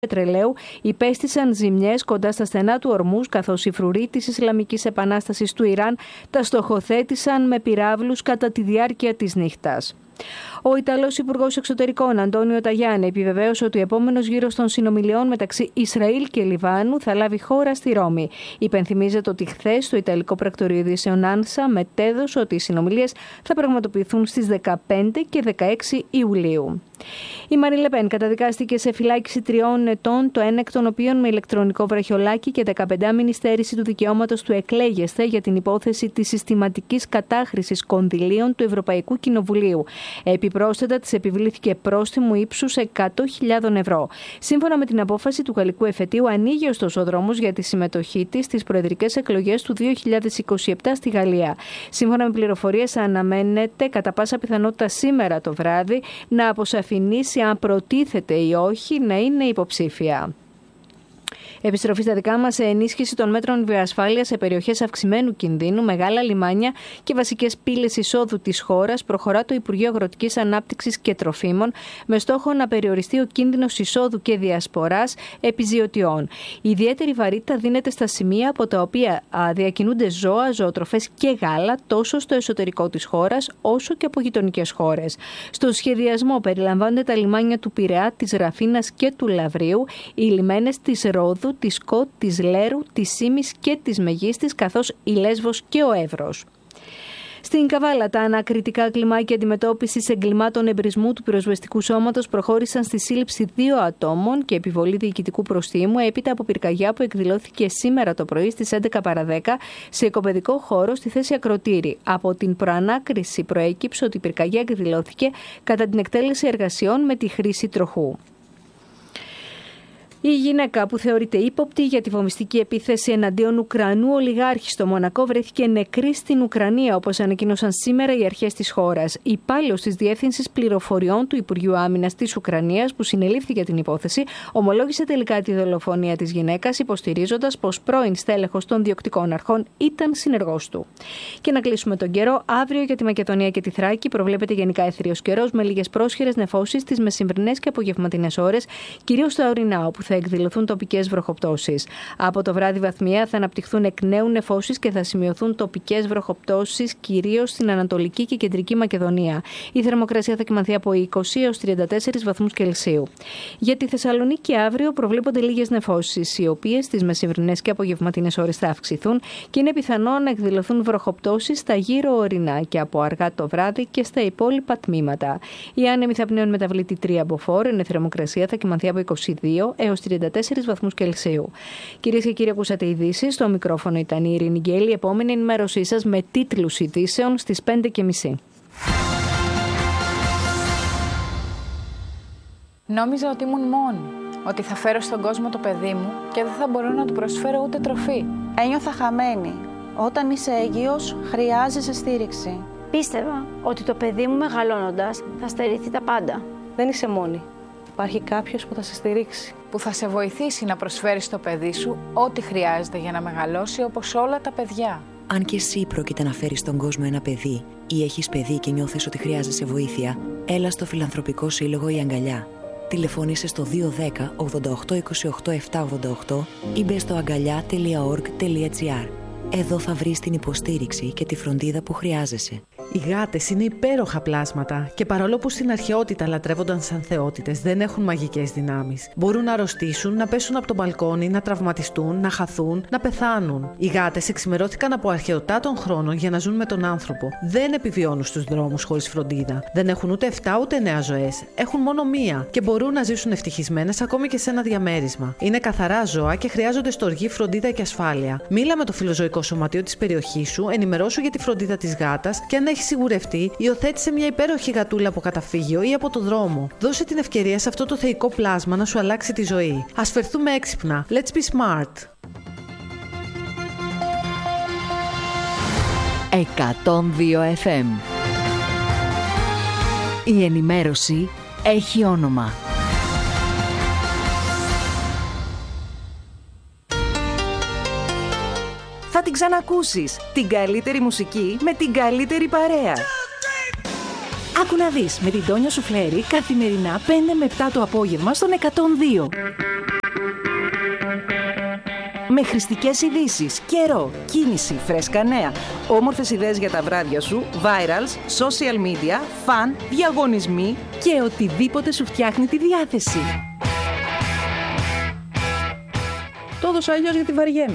πετρελαίου υπέστησαν ζημιές κοντά στα στενά του Ορμούζ, καθώς οι φρουροί της Ισλαμικής Επανάστασης του Ιράν τα στοχοθέτησαν με πυράβλους κατά τη διάρκεια της νύχτας. Ο Ιταλός Υπουργός Εξωτερικών Αντώνιο Ταγιάννη επιβεβαίωσε ότι ο επόμενος γύρος των συνομιλιών μεταξύ Ισραήλ και Λιβάνου θα λάβει χώρα στη Ρώμη. Υπενθυμίζεται ότι χθες το Ιταλικό Πρακτορείο Ειδήσεων Άνσα μετέδωσε ότι οι συνομιλίες θα πραγματοποιηθούν στις 15 και 16 Ιουλίου. Η Μαρίν Λε Πεν καταδικάστηκε σε φυλάκιση 3 ετών, το ένα εκ των οποίων με ηλεκτρονικό βραχιολάκι και 15μηνη στέρηση του δικαιώματος του εκλέγεσθε για την υπόθεση της συστηματικής κατάχρησης κονδυλίων του Ευρωπαϊκού Κοινοβουλίου. Επιπρόσθετα, της επιβλήθηκε πρόστιμο ύψους 100.000 ευρώ. Σύμφωνα με την απόφαση του Γαλλικού Εφετείου, ανοίγει ωστόσο ο δρόμος για τη συμμετοχή της στις προεδρικές εκλογές του 2027 στη Γαλλία. Σύμφωνα με πληροφορίες, αναμένεται κατά πάσα πιθανότητα σήμερα το βράδυ να αποσαφηνίσει αν προτίθεται ή όχι να είναι υποψήφια. Επιστροφή στα δικά μας, σε ενίσχυση των μέτρων βιοασφάλειας σε περιοχές αυξημένου κινδύνου, μεγάλα λιμάνια και βασικές πύλες εισόδου της χώρας, προχωρά το Υπουργείο Αγροτικής Ανάπτυξης και Τροφίμων με στόχο να περιοριστεί ο κίνδυνος εισόδου και διασποράς επιζυωτιών. Η ιδιαίτερη βαρύτητα δίνεται στα σημεία από τα οποία διακινούνται ζώα, ζωοτροφές και γάλα, τόσο στο εσωτερικό της χώρας όσο και από γειτονικές χώρες. Στο σχεδιασμό περιλαμβάνονται τα λιμάνια του Πειραιά, της Ραφίνας και του Λαβρίου, οι λιμένες της Ρόδου, της Κότ, της Λέρου, της Σίμης και της Μεγίστης, καθώς η Λέσβος και ο Εύρος. Στην Καβάλα, τα ανακριτικά κλιμάκια αντιμετώπισης εγκλημάτων εμπρισμού του πυροσβεστικού σώματος προχώρησαν στη σύλληψη 2 ατόμων και επιβολή διοικητικού προστίμου έπειτα από πυρκαγιά που εκδηλώθηκε σήμερα το πρωί στις 11 παρά 10 σε οικοπαιδικό χώρο στη θέση Ακροτήρη. Από την προανάκριση προέκυψε ότι η πυρκαγιά εκδηλώθηκε κατά την εκτέλεση εργασιών με τη χρήση τροχού. Η γυναίκα που θεωρείται ύποπτη για τη βομβιστική επίθεση εναντίον Ουκρανού ολιγάρχη στο Μονακό βρέθηκε νεκρή στην Ουκρανία, όπως ανακοίνωσαν σήμερα οι αρχές της χώρας. Υπάλληλος της Διεύθυνσης Πληροφοριών του Υπουργείου Άμυνας της Ουκρανίας, που συνελήφθη για την υπόθεση, ομολόγησε τελικά τη δολοφονία της γυναίκας, υποστηρίζοντας πως πρώην στέλεχος των διοκτικών αρχών ήταν συνεργός του. Και να κλείσουμε τον καιρό. Αύριο για τη Μακεδονία και τη Θράκη προβλέπεται γενικά έθριος καιρός με λίγες πρόσχερες νεφώσεις τις μεσημβρινές και απογευματινές ώρες, κυρίως στα ορεινά, όπου θα εκδηλωθούν τοπικές βροχοπτώσεις. Από το βράδυ βαθμία θα αναπτυχθούν εκ νέου νεφώσεις και θα σημειωθούν τοπικές βροχοπτώσεις κυρίως στην Ανατολική και Κεντρική Μακεδονία. Η θερμοκρασία θα κυμανθεί από 20 έως 34 βαθμούς Κελσίου. Για τη Θεσσαλονίκη αύριο προβλέπονται λίγες νεφώσεις, οι οποίες στις μεσημβρινές και απογευματινές ώρες θα αυξηθούν και είναι πιθανό να εκδηλωθούν βροχοπτώσεις στα γύρω ορεινά και από αργά το βράδυ και στα υπόλοιπα τμήματα. Οι άνεμοι θα πνέουν μεταβλητή 3 μποφόρ, ενώ η θερμοκρασία θα κυμανθεί από 22 έως 34 βαθμούς Κελσίου. Κυρίες και κύριοι, ακούσατε ειδήσεις. Στο μικρόφωνο ήταν η Ειρήνη Γκέλη. Η επόμενη ενημέρωσή σας με τίτλους ειδήσεων στις 5:30. Νόμιζα ότι ήμουν μόνη, ότι θα φέρω στον κόσμο το παιδί μου και δεν θα μπορώ να του προσφέρω ούτε τροφή. Ένιωθα χαμένη. Όταν είσαι έγκυος, χρειάζεσαι στήριξη. Πίστευα ότι το παιδί μου μεγαλώνοντας θα στερηθεί τα πάντα. Δεν είσαι μόνη. Υπάρχει κάποιος που θα σε στηρίξει. Που θα σε βοηθήσει να προσφέρεις στο παιδί σου ό,τι χρειάζεται για να μεγαλώσει όπως όλα τα παιδιά. Αν και εσύ πρόκειται να φέρεις στον κόσμο ένα παιδί ή έχεις παιδί και νιώθεις ότι χρειάζεσαι βοήθεια, έλα στο Φιλανθρωπικό Σύλλογο Η Αγκαλιά. Τηλεφώνησε στο 210 88 28 788 ή μπες στο αγκαλιά.org.gr. Εδώ θα βρεις την υποστήριξη και τη φροντίδα που χρειάζεσαι. Οι γάτες είναι υπέροχα πλάσματα και παρόλο που στην αρχαιότητα λατρεύονταν σαν θεότητες, δεν έχουν μαγικές δυνάμεις. Μπορούν να αρρωστήσουν, να πέσουν από το μπαλκόνι, να τραυματιστούν, να χαθούν, να πεθάνουν. Οι γάτες εξημερώθηκαν από αρχαιοτά των χρόνων για να ζουν με τον άνθρωπο. Δεν επιβιώνουν στους δρόμους χωρίς φροντίδα. Δεν έχουν ούτε 7 ούτε 9 ζωές. Έχουν μόνο μία και μπορούν να ζήσουν ευτυχισμένες ακόμη και σε ένα διαμέρισμα. Είναι καθαρά ζώα και χρειάζονται στοργή, φροντίδα και ασφάλεια. Μίλα με το φιλοζωικό σωματείο της περιοχής σου, ενημερώσου για τη φροντίδα της γάτας και αν έχει σιγουρευτεί, υιοθέτησε μια υπέροχη γατούλα από καταφύγιο ή από το δρόμο. Δώσε την ευκαιρία σε αυτό το θεϊκό πλάσμα να σου αλλάξει τη ζωή. Ας φερθούμε έξυπνα. Let's be smart. 102 FM. Η ενημέρωση έχει όνομα. Θα την ξανακούσεις. Την καλύτερη μουσική με την καλύτερη παρέα. Άκου να δεις με την Τόνια Σουφλέρη καθημερινά 5 με 7 το απόγευμα στον 102. με χρηστικές ειδήσεις, καιρό, κίνηση, φρέσκα νέα, όμορφες ιδέες για τα βράδια σου, virals, social media, φαν, διαγωνισμοί και οτιδήποτε σου φτιάχνει τη διάθεση. Το έδωσα αλλιώς γιατί βαριέμαι.